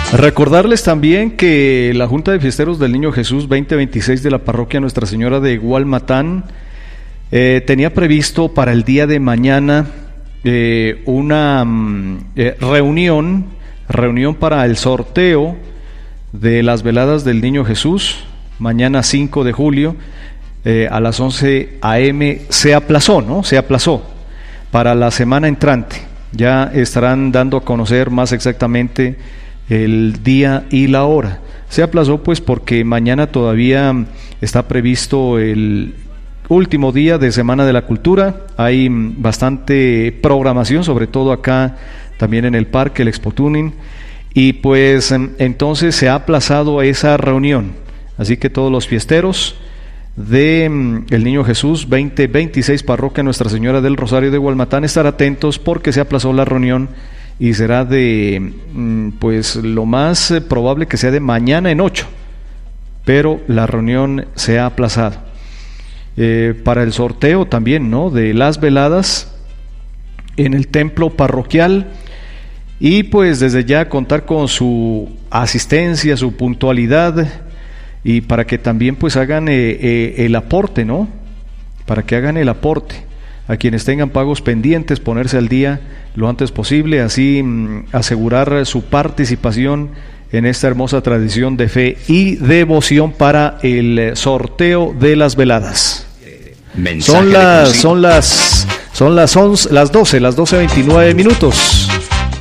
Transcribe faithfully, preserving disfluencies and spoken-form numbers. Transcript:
Recordarles también que la Junta de Fiesteros del Niño Jesús veinte veintiséis de la parroquia Nuestra Señora de Gualmatán eh, tenía previsto para el día de mañana eh, una eh, reunión, reunión para el sorteo de las veladas del Niño Jesús, mañana cinco de julio eh, a las once a eme. Se aplazó, ¿no? Se aplazó para la semana entrante. Ya estarán dando a conocer más exactamente el día y la hora. Se aplazó pues porque mañana todavía está previsto el último día de Semana de la Cultura. Hay bastante programación, sobre todo acá también en el parque, el Expo Tuning, y pues entonces se ha aplazado esa reunión. Así que todos los fiesteros de El Niño Jesús veinte veintiséis parroquia Nuestra Señora del Rosario de Gualmatán, estar atentos porque se aplazó la reunión y será de, pues lo más probable que sea de mañana en ocho, pero la reunión se ha aplazado. Eh, para el sorteo también, ¿no?, de las veladas en el templo parroquial, y pues desde ya contar con su asistencia, su puntualidad, y para que también pues hagan eh, eh, el aporte, ¿no?, para que hagan el aporte. A quienes tengan pagos pendientes, ponerse al día lo antes posible, así mmm, asegurar su participación en esta hermosa tradición de fe y devoción para el sorteo de las veladas. Mensaje son las, son las, son las once, las doce, las doce veintinueve minutos.